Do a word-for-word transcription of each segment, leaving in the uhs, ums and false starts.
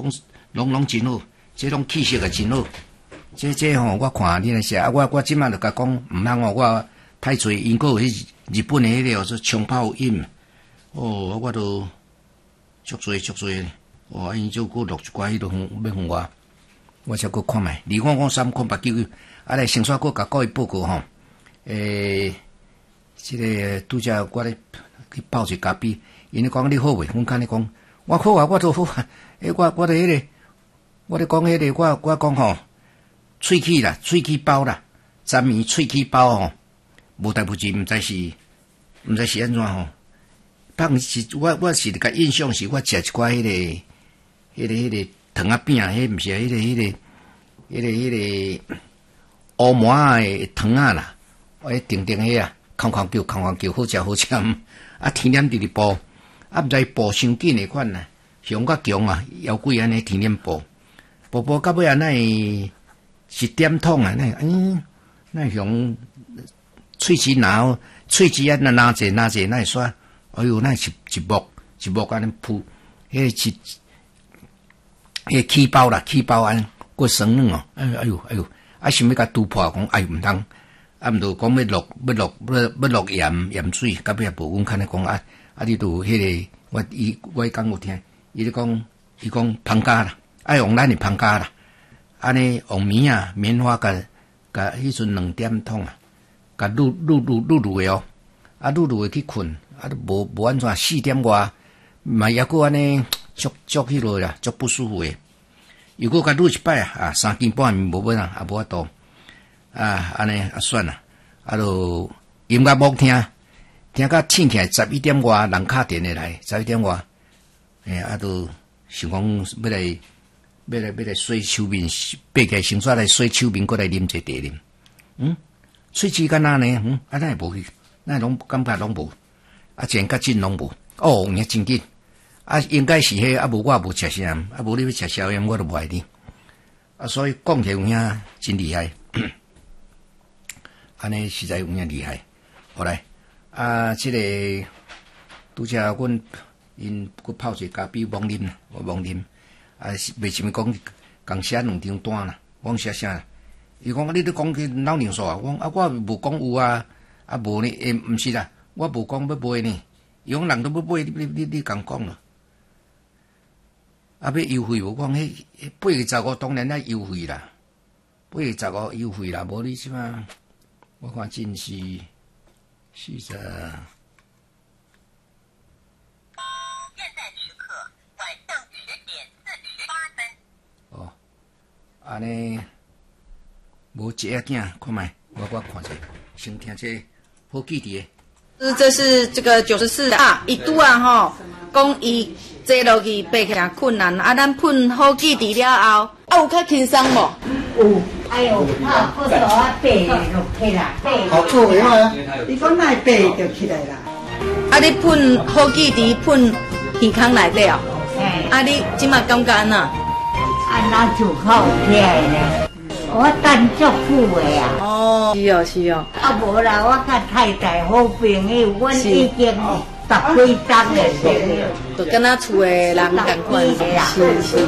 拢拢拢真好，这种气色也真好。这这吼、哦，我看你来写啊，我我即马就甲讲，毋通哦，我太侪，因个迄日本的迄个说冲泡饮，哦，我都足侪足侪，哦，因就佫录一寡迄落要互我，我才佫看卖。二五五三看八九九，啊来先煞佫甲各位报告吼，诶，即、這个拄则我咧去泡一咖啡，因咧讲你好未？阮看你讲，我好啊，我都好啊，诶，我我咧迄、那个，我咧讲迄个，我我讲吼。喙齿啦，喙齿包啦，十米喙齿包吼，无代不志，毋知是，毋知是安怎吼。放是，我我是个印象是，我食一寡迄、那個、迄、那個、迄、那個糖仔饼，迄毋是迄、那個、迄、那個、迄、那個、迄、那個烏麻誒糖仔啦，迄定定迄啊，空空叫空空叫，好食好食。啊，天黏直直爆，啊毋知爆傷緊誒款啊，香甲強啊，腰鬼安尼天黏爆，爆爆到尾啊，那是點痛啊！那嗯，那像喙齒拿，喙齒啊，那拿者拿者那煞，哎呦，那一一幕一幕安尼鋪，迄一，迄氣包啦，氣包安過生軟哦，哎哎呦哎呦，啊想要甲突破講，哎毋通，啊毋著講要落要落要要落鹽鹽水，到尾也無，阮看咧講啊啊，你著迄個我伊我講有聽，伊咧講伊講芳家啦，愛用咱誒芳家啦。安尼用棉啊，棉花甲甲迄陣兩點痛啊，甲擼擼擼擼擼誒哦，啊擼擼誒去困，啊都無無安怎四點外，嘛抑閣安尼足足迄落啦，足不舒服誒。如果甲擼一擺啊，啊三更半暝無要啦，啊無法度，啊安尼啊算啦，啊就音樂冇聽，聽甲醒起來十一點外，人敲電誒來，十一點外，誒啊都想講要來。要來要來洗手面，爬起來先煞來洗手面，過來啉一茶啉。嗯，喙齒干哪呢？嗯，啊，咱會無去，咱攏感覺攏無，啊，前較緊攏無。哦，你真緊，啊，應該是迄，啊無我無食啥，啊無你要食宵夜，我都無愛你。啊，所以講起有影真厲害，安尼實在有影厲害。好來，啊，即、這個拄則阮因佫泡一咖啡忘啉，我忘啉。啊，為什麼講共寫兩張單啦？我寫啥？伊講你都講去老娘數啊？我啊，我無講有啊，啊無呢？誒，毋是啦，我無講要買呢。伊講人都要買，你你你你共講啦。啊，要優惠無？講迄八月十五當然啦優惠啦，八月十五優惠啦，無你即嘛？我看真是是十。安尼无一下囝，看卖，我我看者，先听这好记伫诶。 这是这个九十四啊，伊拄啊吼，讲伊坐落去爬起来困难，啊，咱喷好记伫了后，啊有较轻松无？ 有，哎呦，啊，好多啊爬落起来，爬。好做诶嘛，伊讲哪爬就起来啦。 啊，你喷好记伫喷耳孔内底哦。哎。啊，你即马感觉安怎？ 啊，那就好听咧，我等足久的啊。 哦，是哦，是哦。 啊，无啦，我甲太太好朋友，阮已经十几张的朋友， 就跟咱厝的人同款，是是。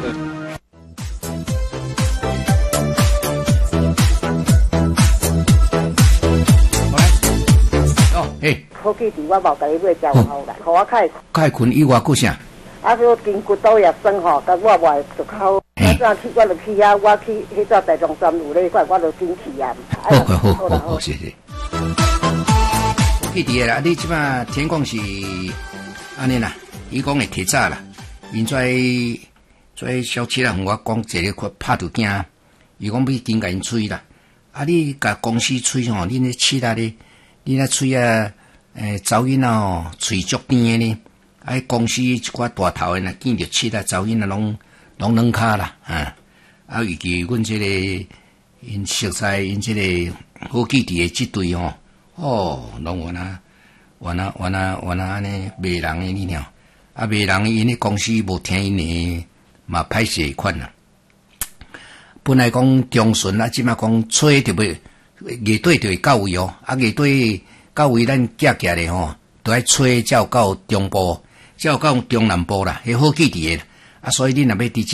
哦，嘿。 好记伫我无甲你买食好啦，互我开。 开困以外佫啥？ 啊，说筋骨都也酸吼，甲我外就口，我早去我就去遐，我去迄个大众站有咧怪，我就进去啊。 好，好，好，好，好，谢谢。我记伫啦，你即马天公是安尼啦，伊讲会提早啦，因在在小七啦，同我讲坐咧看拍着惊，伊讲要经甲因吹啦。啊，你甲公司吹吼，你咧七啦咧，你咧吹啊，诶，噪音啊吼，吹足甜诶呢。啊！公司一寡大头诶，若見着七啊，噪音啊，攏攏軟骹啦，啊！啊，尤其阮即、這個因熟悉因即個好記佇诶即隊吼，哦，攏原啊，原啊，原啊，原啊，安尼賣人诶呢了，啊，賣人因咧公司無聽因诶嘛歹勢款啦。本來講中旬啊，即馬講吹着要月底就會到位哦，啊，月底到位咱夾夾咧吼，都愛吹才有到中部。才有到中南部啦，迄好記佇誒， 啊，所以你若要伫